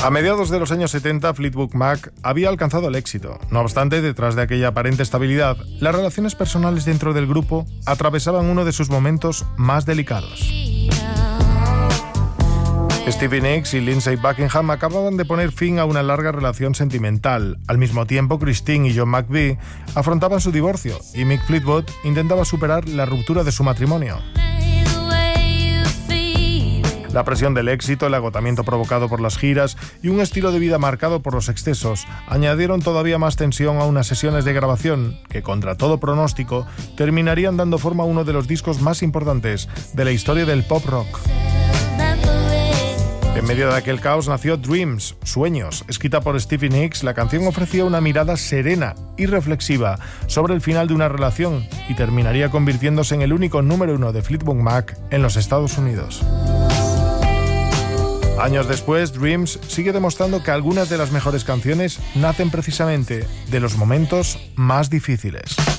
A mediados de los años 70, Fleetwood Mac había alcanzado el éxito. No obstante, detrás de aquella aparente estabilidad, las relaciones personales dentro del grupo atravesaban uno de sus momentos más delicados. Stevie Nicks y Lindsey Buckingham acababan de poner fin a una larga relación sentimental. Al mismo tiempo, Christine y John McVie afrontaban su divorcio y Mick Fleetwood intentaba superar la ruptura de su matrimonio. La presión del éxito, el agotamiento provocado por las giras y un estilo de vida marcado por los excesos añadieron todavía más tensión a unas sesiones de grabación que, contra todo pronóstico, terminarían dando forma a uno de los discos más importantes de la historia del pop rock. En medio de aquel caos nació Dreams, Sueños. Escrita por Stevie Nicks, la canción ofrecía una mirada serena y reflexiva sobre el final de una relación y terminaría convirtiéndose en el único número 1 de Fleetwood Mac en los Estados Unidos. Años después, Dreams sigue demostrando que algunas de las mejores canciones nacen precisamente de los momentos más difíciles.